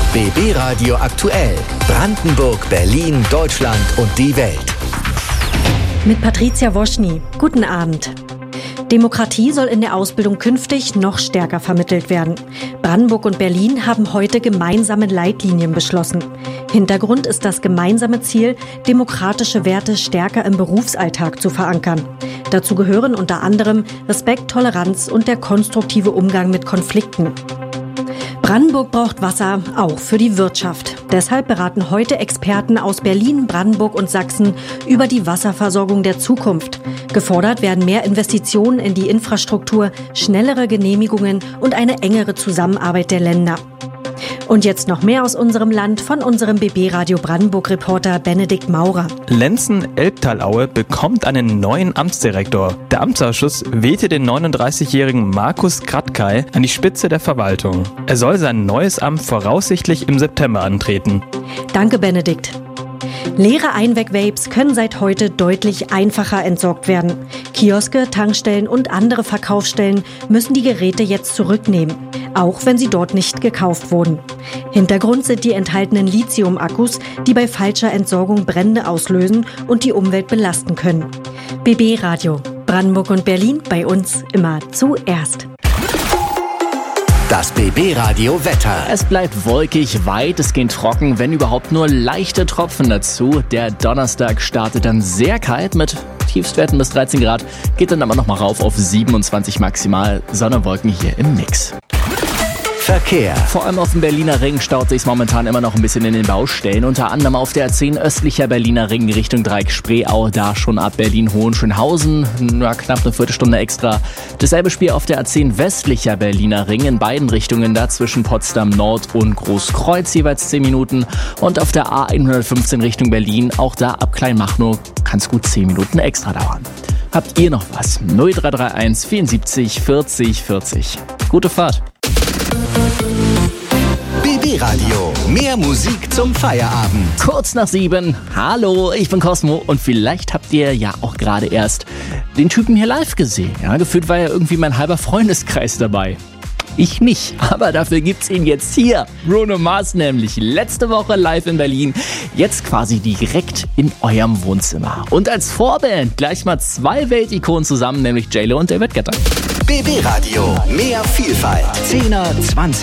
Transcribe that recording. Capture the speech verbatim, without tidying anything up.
B B Radio aktuell. Brandenburg, Berlin, Deutschland und die Welt. Mit Patricia Woschny. Guten Abend. Demokratie soll in der Ausbildung künftig noch stärker vermittelt werden. Brandenburg und Berlin haben heute gemeinsame Leitlinien beschlossen. Hintergrund ist das gemeinsame Ziel, demokratische Werte stärker im Berufsalltag zu verankern. Dazu gehören unter anderem Respekt, Toleranz und der konstruktive Umgang mit Konflikten. Brandenburg braucht Wasser, auch für die Wirtschaft. Deshalb beraten heute Experten aus Berlin, Brandenburg und Sachsen über die Wasserversorgung der Zukunft. Gefordert werden mehr Investitionen in die Infrastruktur, schnellere Genehmigungen und eine engere Zusammenarbeit der Länder. Und jetzt noch mehr aus unserem Land von unserem B B Radio Brandenburg-Reporter Benedikt Maurer. Lenzen-Elbtalaue bekommt einen neuen Amtsdirektor. Der Amtsausschuss wählte den neununddreißigjährigen Markus Kratkay an die Spitze der Verwaltung. Er soll sein neues Amt voraussichtlich im September antreten. Danke, Benedikt. Leere Einweg-Vapes können seit heute deutlich einfacher entsorgt werden. Kioske, Tankstellen und andere Verkaufsstellen müssen die Geräte jetzt zurücknehmen, auch wenn sie dort nicht gekauft wurden. Hintergrund sind die enthaltenen Lithium-Akkus, die bei falscher Entsorgung Brände auslösen und die Umwelt belasten können. B B Radio, Brandenburg und Berlin, bei uns immer zuerst. Das B B Radio Wetter. Es bleibt wolkig, weitestgehend trocken, wenn überhaupt nur leichte Tropfen dazu. Der Donnerstag startet dann sehr kalt mit Tiefstwerten bis dreizehn Grad, geht dann aber nochmal rauf auf siebenundzwanzig maximal. Sonne, Wolken hier im Mix. Verkehr. Vor allem auf dem Berliner Ring staut sich momentan immer noch ein bisschen in den Baustellen. Unter anderem auf der A zehn östlicher Berliner Ring Richtung Dreieck-Spreeau, da schon ab Berlin-Hohenschönhausen, na, knapp eine Viertelstunde extra. Dasselbe Spiel auf der A zehn westlicher Berliner Ring in beiden Richtungen, da zwischen Potsdam Nord und Großkreuz jeweils zehn Minuten. Und auf der A hundertfünfzehn Richtung Berlin, auch da ab Kleinmachnow, kann es gut zehn Minuten extra dauern. Habt ihr noch was? null drei drei eins vierundsiebzig vierzig vierzig. Gute Fahrt. B B Radio. Mehr Musik zum Feierabend. Kurz nach sieben. Hallo, ich bin Cosmo und vielleicht habt ihr ja auch gerade erst den Typen hier live gesehen. Ja, gefühlt war ja irgendwie mein halber Freundeskreis dabei. Ich nicht, aber dafür gibt's ihn jetzt hier. Bruno Mars nämlich, letzte Woche live in Berlin, jetzt quasi direkt in eurem Wohnzimmer. Und als Vorband gleich mal zwei Weltikonen zusammen, nämlich J Lo und David Guetta. B B Radio. Mehr Vielfalt. zehner, zwanziger